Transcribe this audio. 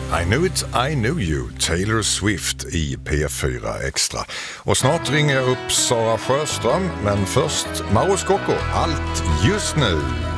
I Knew It, I Knew You, Taylor Swift i P4 Extra. Och snart ringer jag upp Sara Sjöström, men först Mauro Scocco, allt just nu.